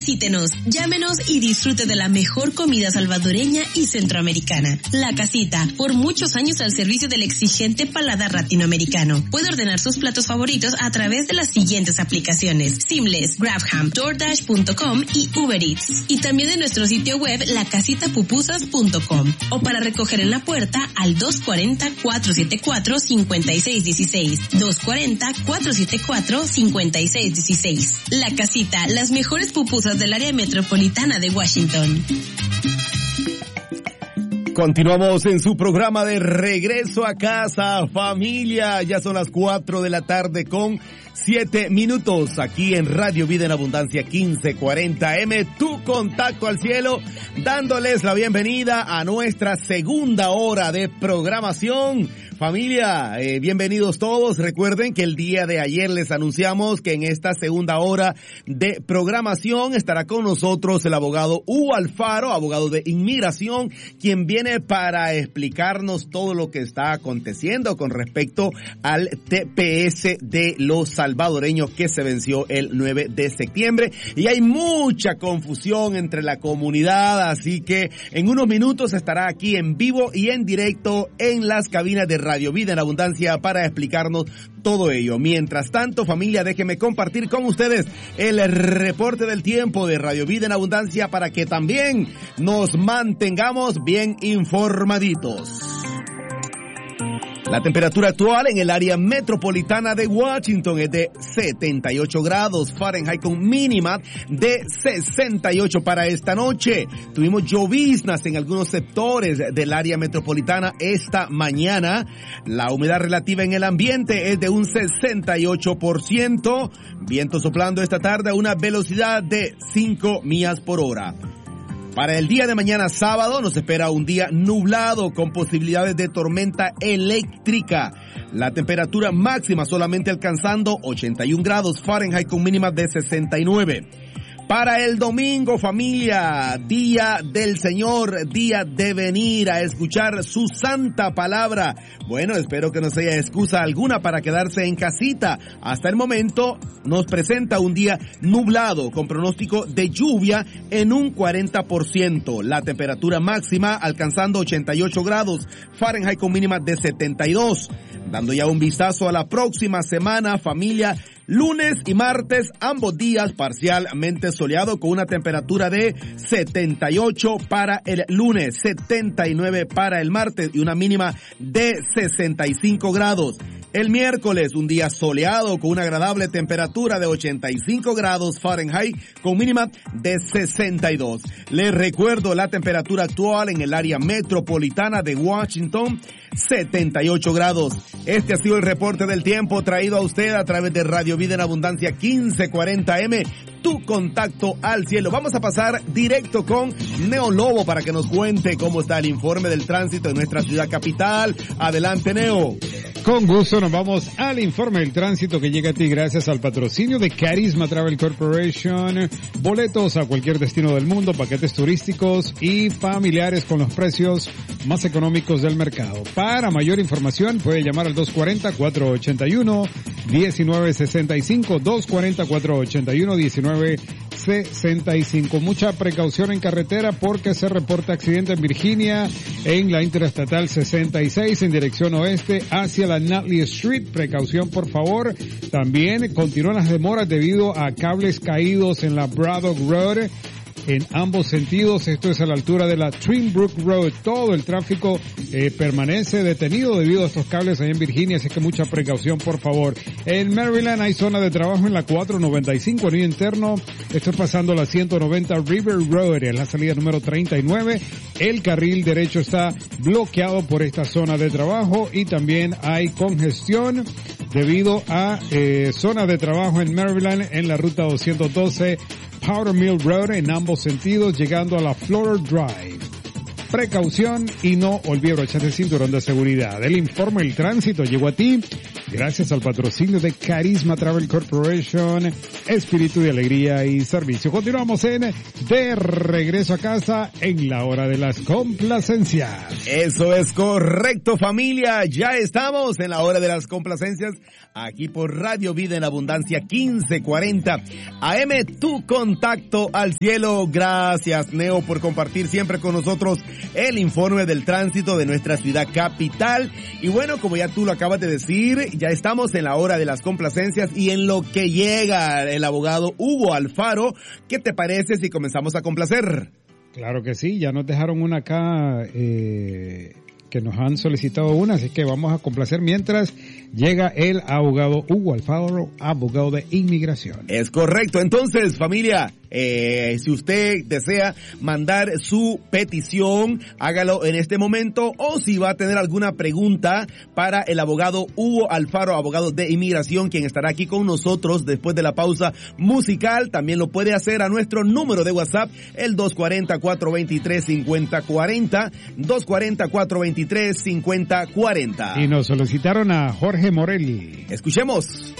Visítenos, llámenos y disfrute de la mejor comida salvadoreña y centroamericana. La Casita, por muchos años al servicio del exigente paladar latinoamericano. Puede ordenar sus platos favoritos a través de las siguientes aplicaciones: Seamless, Grabham, DoorDash.com y Uber Eats. Y también de nuestro sitio web lacasitapupusas.com. O para recoger en la puerta al 240-474-5616. 240-474-5616. La Casita, las mejores pupusas del área metropolitana de Washington. Continuamos en su programa de Regreso a Casa, familia. Ya son las 4 de la tarde con 7 minutos aquí en Radio Vida en Abundancia 1540M, tu contacto al cielo, dándoles la bienvenida a nuestra segunda hora de programación. Familia, bienvenidos todos. Recuerden que el día de ayer les anunciamos que en esta segunda hora de programación estará con nosotros el abogado Hugo Alfaro, abogado de inmigración, quien viene para explicarnos todo lo que está aconteciendo con respecto al TPS de los salvadoreños que se venció el 9 de septiembre. Y hay mucha confusión entre la comunidad, así que en unos minutos estará aquí en vivo y en directo en las cabinas de Radio Vida en Abundancia para explicarnos todo ello. Mientras tanto, familia, déjenme compartir con ustedes el reporte del tiempo de Radio Vida en Abundancia para que también nos mantengamos bien informaditos. La temperatura actual en el área metropolitana de Washington es de 78 grados Fahrenheit con mínima de 68 para esta noche. Tuvimos lloviznas en algunos sectores del área metropolitana esta mañana. La humedad relativa en el ambiente es de un 68%. Viento soplando esta tarde a una velocidad de 5 millas por hora. Para el día de mañana sábado nos espera un día nublado con posibilidades de tormenta eléctrica. La temperatura máxima solamente alcanzando 81 grados Fahrenheit con mínima de 69. Para el domingo, familia, día del Señor, día de venir a escuchar su santa palabra. Bueno, espero que no sea excusa alguna para quedarse en casita. Hasta el momento nos presenta un día nublado con pronóstico de lluvia en un 40%. La temperatura máxima alcanzando 88 grados Fahrenheit con mínima de 72. Dando ya un vistazo a la próxima semana, familia. Lunes y martes, ambos días parcialmente soleado con una temperatura de 78 para el lunes, 79 para el martes y una mínima de 65 grados. El miércoles, un día soleado con una agradable temperatura de 85 grados Fahrenheit con mínima de 62. Les recuerdo la temperatura actual en el área metropolitana de Washington, 78 grados. Este ha sido el reporte del tiempo traído a usted a través de Radio Vida en Abundancia 1540M, tu contacto al cielo. Vamos a pasar directo con Neo Lobo para que nos cuente cómo está el informe del tránsito en nuestra ciudad capital. Adelante, Neo. Con gusto nos vamos al informe del tránsito que llega a ti gracias al patrocinio de Carisma Travel Corporation. Boletos a cualquier destino del mundo, paquetes turísticos y familiares con los precios más económicos del mercado. Para mayor información puede llamar al 240-481-1965, 240-481-1965. Mucha precaución en carretera porque se reporta accidente en Virginia en la Interestatal 66 en dirección oeste hacia la Nutley Street. Precaución, por favor. También continúan las demoras debido a cables caídos en la Braddock Road en ambos sentidos. Esto es a la altura de la Twinbrook Road. Todo el tráfico permanece detenido debido a estos cables ahí en Virginia, así que mucha precaución, por favor. En Maryland hay zona de trabajo en la 495 anillo interno. Esto es pasando la 190 River Road, en la salida número 39. El carril derecho está bloqueado por esta zona de trabajo y también hay congestión debido a zona de trabajo en Maryland en la ruta 212 Powder Mill Road en ambos sentidos, llegando a la Florida Drive. Precaución y no olvide brochar el cinturón de seguridad. El informe del tránsito llegó a ti Gracias al patrocinio de Carisma Travel Corporation, espíritu de alegría y servicio. Continuamos en De Regreso a Casa en la hora de las complacencias. Eso es correcto, familia. Ya estamos en la hora de las complacencias aquí por Radio Vida en Abundancia 1540 AM, tu contacto al cielo. Gracias, Neo, por compartir siempre con nosotros el informe del tránsito de nuestra ciudad capital. Y bueno, como ya tú lo acabas de decir, ya estamos en la hora de las complacencias y en lo que llega el abogado Hugo Alfaro. ¿Qué te parece si comenzamos a complacer? Claro que sí, ya nos dejaron una acá que nos han solicitado una, así que vamos a complacer mientras llega el abogado Hugo Alfaro, abogado de inmigración. Es correcto. Entonces, familia, si usted desea mandar su petición, hágalo en este momento, o si va a tener alguna pregunta para el abogado Hugo Alfaro, abogado de inmigración, quien estará aquí con nosotros después de la pausa musical, también lo puede hacer a nuestro número de WhatsApp, el 240-423-5040, 240-423-5040. Y nos solicitaron a Jorge Morelli. Escuchemos.